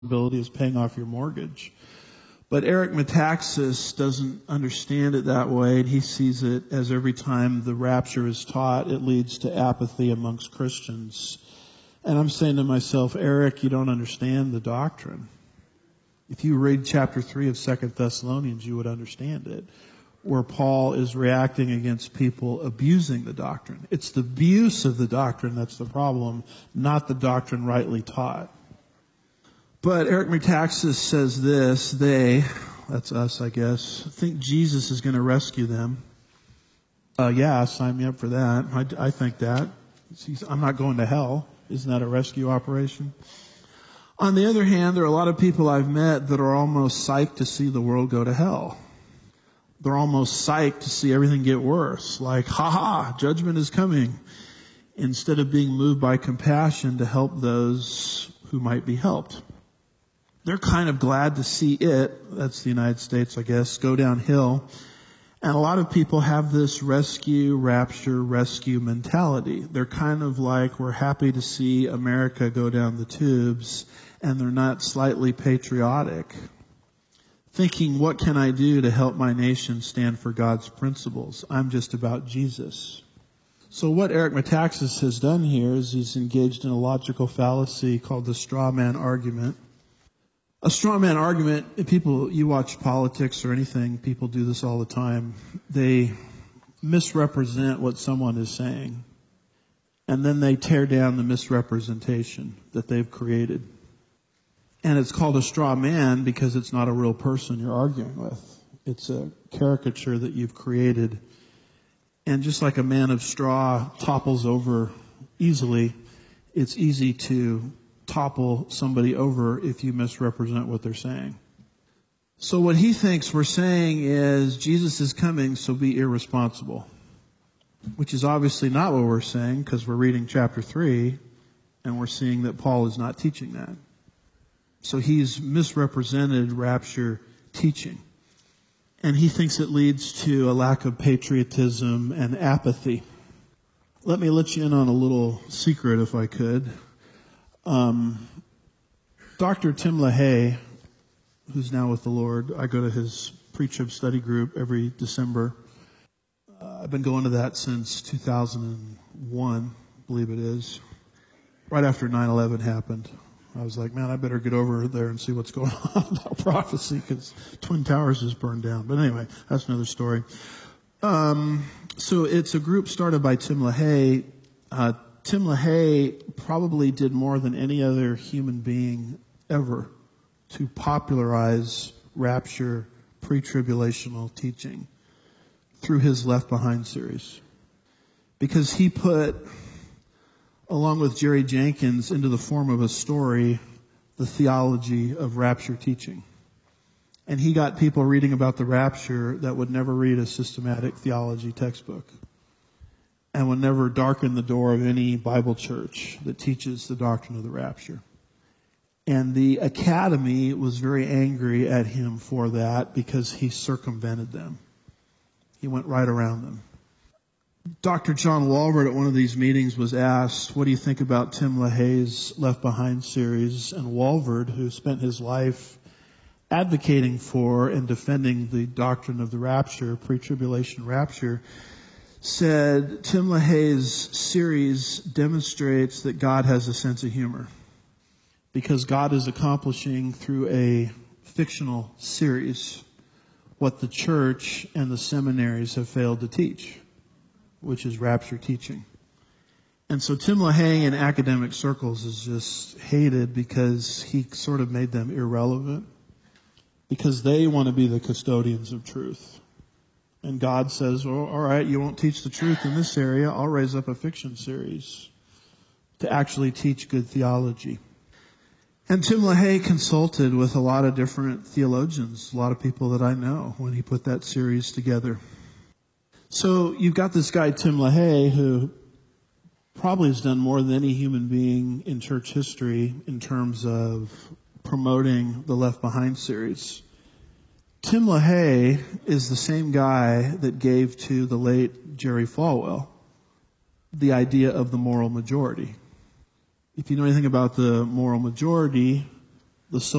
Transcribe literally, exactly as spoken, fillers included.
responsibility is paying off your mortgage. But Eric Metaxas doesn't understand it that way, and he sees it as every time the rapture is taught, it leads to apathy amongst Christians. And I'm saying to myself, Eric, you don't understand the doctrine. If you read chapter three of Second Thessalonians, you would understand it, where Paul is reacting against people abusing the doctrine. It's the abuse of the doctrine that's the problem, not the doctrine rightly taught. But Eric Metaxas says this, they, that's us I guess, think Jesus is going to rescue them. Uh, yeah, sign me up for that. I, I think that. I'm not going to hell. Isn't that a rescue operation? On the other hand, there are a lot of people I've met that are almost psyched to see the world go to hell. They're almost psyched to see everything get worse. Like, ha ha, judgment is coming. Instead of being moved by compassion to help those who might be helped. They're kind of glad to see it, that's the United States, I guess, go downhill. And a lot of people have this rescue, rapture, rescue mentality. They're kind of like, we're happy to see America go down the tubes, and they're not slightly patriotic. Thinking, what can I do to help my nation stand for God's principles? I'm just about Jesus. So what Eric Metaxas has done here is he's engaged in a logical fallacy called the straw man argument. A straw man argument, people, you watch politics or anything, people do this all the time. They misrepresent what someone is saying, and then they tear down the misrepresentation that they've created. And it's called a straw man because it's not a real person you're arguing with. It's a caricature that you've created. And just like a man of straw topples over easily, it's easy to topple somebody over if you misrepresent what they're saying. So what he thinks we're saying is Jesus is coming, so be irresponsible. Which is obviously not what we're saying, because we're reading chapter three and we're seeing that Paul is not teaching that. So he's misrepresented rapture teaching. And he thinks it leads to a lack of patriotism and apathy. Let me let you in on a little secret if I could. Um, Doctor Tim LaHaye, who's now with the Lord, I go to his pre-trib study group every December. Uh, I've been going to that since two thousand one, I believe it is. Right after nine eleven happened. I was like, man, I better get over there and see what's going on about prophecy because Twin Towers is burned down. But anyway, that's another story. Um, so it's a group started by Tim LaHaye. Uh, Tim LaHaye probably did more than any other human being ever to popularize rapture pre-tribulational teaching through his Left Behind series. Because he put, along with Jerry Jenkins, into the form of a story, the theology of rapture teaching. And he got people reading about the rapture that would never read a systematic theology textbook. And would never darken the door of any Bible church that teaches the doctrine of the rapture. And the academy was very angry at him for that because he circumvented them. He went right around them. Doctor John Walvoord at one of these meetings was asked, what do you think about Tim LaHaye's Left Behind series? And Walvoord, who spent his life advocating for and defending the doctrine of the rapture, pre-tribulation rapture, said Tim LaHaye's series demonstrates that God has a sense of humor because God is accomplishing through a fictional series what the church and the seminaries have failed to teach, which is rapture teaching. And so Tim LaHaye in academic circles is just hated because he sort of made them irrelevant because they want to be the custodians of truth. And God says, well, all right, you won't teach the truth in this area. I'll raise up a fiction series to actually teach good theology. And Tim LaHaye consulted with a lot of different theologians, a lot of people that I know when he put that series together. So you've got this guy, Tim LaHaye, who probably has done more than any human being in church history in terms of promoting the Left Behind series. Tim LaHaye is the same guy that gave to the late Jerry Falwell the idea of the moral majority. If you know anything about the moral majority, the